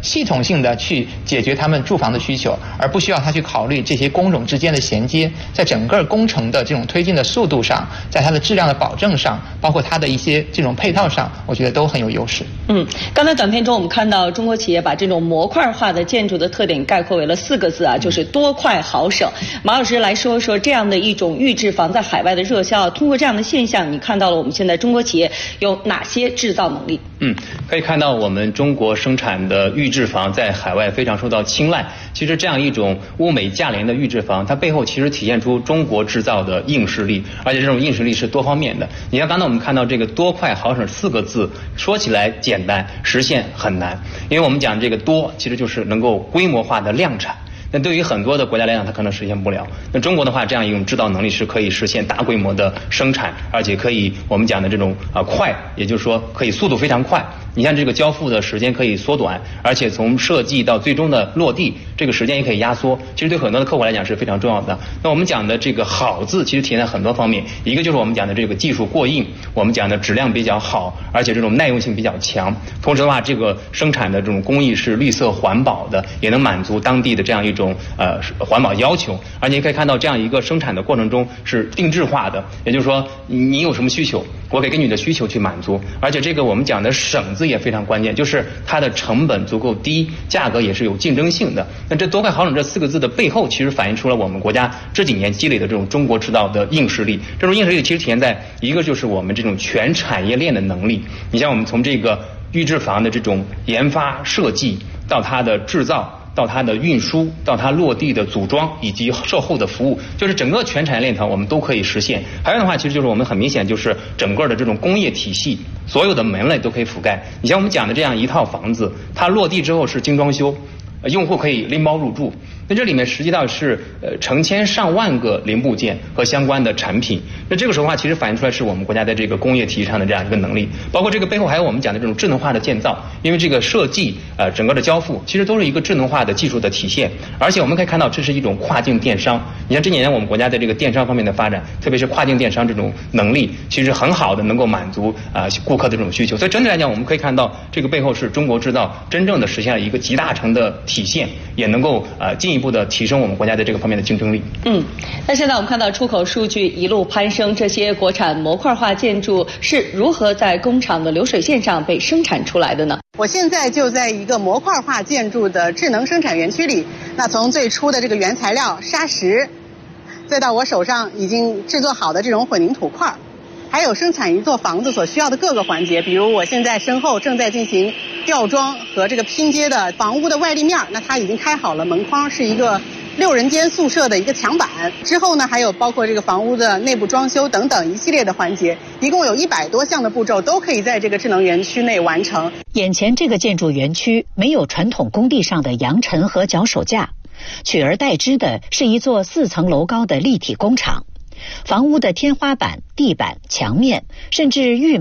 系统性的去解决他们住房的需求，而不需要他去考虑这些工种之间的衔接，在整个工程的这种推进的速度上，在它的质量的保证上，包括它的一些这种配套上，我觉得都很有优势。 刚才短片中我们看到中国企业把这种模块化的建筑的特点概括为了4个字啊，就是多快好省。马老师来说说这样的一种预制房在海外的热销，通过这样的现象，你看到了我们现在中国企业有哪些制造能力？ 可以看到我们中国生产的预制房在海外非常受到青睐。其实这样一种物美价廉的预制房，它背后其实体现出中国制造的硬实力，而且这种硬实力是多方面的。你看刚才我们看到这个多快好省4个字，说起来简单，实现很难。因为我们讲这个多，其实就是能够规模化的量产。那对于很多的国家来讲，它可能实现不了。那中国的话，这样一种制造能力是可以实现大规模的生产，而且可以我们讲的这种快，也就是说可以速度非常快。你像这个交付的时间可以缩短，而且从设计到最终的落地，这个时间也可以压缩。其实对很多的客户来讲是非常重要的。那我们讲的这个好字，其实体现在很多方面。一个就是我们讲的这个技术过硬，我们讲的质量比较好，而且这种耐用性比较强。同时的话，这个生产的这种工艺是绿色环保的，也能满足当地的这样一种环保要求。而且可以看到这样一个生产的过程中是定制化的，也就是说你有什么需求，我可以根据你的需求去满足。而且这个我们讲的省字也非常关键，就是它的成本足够低，价格也是有竞争性的。那这多快好省这4个字的背后，其实反映出了我们国家这几年积累的这种中国制造的硬实力。这种硬实力其实体现在一个就是我们这种全产业链的能力。你像我们从这个预制房的这种研发设计到它的制造，到它的运输，到它落地的组装以及售后的服务，就是整个全产业链条我们都可以实现。还有的话，其实就是我们很明显就是整个的这种工业体系，所有的门类都可以覆盖。你像我们讲的这样一套房子，它落地之后是精装修，用户可以拎包入住。那这里面实际上是成千上万个零部件和相关的产品。那这个时候的话，其实反映出来是我们国家在这个工业体系上的这样一个能力，包括这个背后还有我们讲的这种智能化的建造。因为这个设计整个的交付其实都是一个智能化的技术的体现。而且我们可以看到这是一种跨境电商。你像这几年我们国家在这个电商方面的发展，特别是跨境电商这种能力，其实很好的能够满足顾客的这种需求。所以整体来讲，我们可以看到这个背后是中国制造真正的实现了一个集大成的体现，也能够进一步的提升我们国家在这个方面的竞争力。 那现在我们看到出口数据一路攀升，这些国产模块化建筑是如何在工厂的流水线上被生产出来的呢？ 我现在就在一个模块化建筑的智能生产园区里。那从最初的这个原材料砂石，再到我手上已经制作好的这种混凝土块，还有生产一座房子所需要的各个环节，比如我现在身后正在进行吊装和这个拼接的房屋的外立面，那它已经开好了门框，是一个6人间宿舍的一个墙板。之后呢，还有包括这个房屋的内部装修等等一系列的环节，一共有100多项的步骤都可以在这个智能园区内完成。 眼前这个建筑园区没有传统工地上的扬尘和脚手架，取而代之的是一座4层楼高的立体工厂。房屋的天花板、地板、墙面，甚至浴